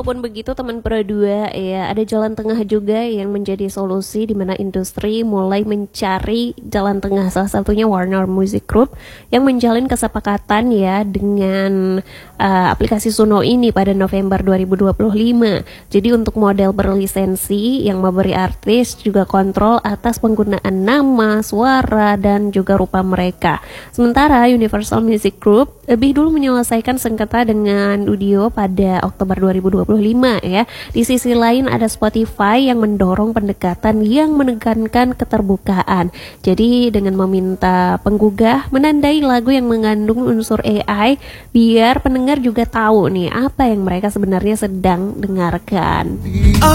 walaupun begitu teman Pro 2 ya, ada jalan tengah juga yang menjadi solusi di mana industri mulai mencari jalan tengah. Salah satunya Warner Music Group yang menjalin kesepakatan ya dengan aplikasi Suno ini pada November 2025. Jadi untuk model berlisensi yang memberi artis juga kontrol atas penggunaan nama, suara, dan juga rupa mereka. Sementara Universal Music Group lebih dulu menyelesaikan sengketa dengan Udio pada Oktober 2025 ya. Di sisi lain ada Spotify yang mendorong pendekatan yang menekankan keterbukaan. Jadi dengan meminta penggugah menandai lagu yang mengandung unsur AI biar pendengar juga tahu nih apa yang mereka sebenarnya sedang dengarkan.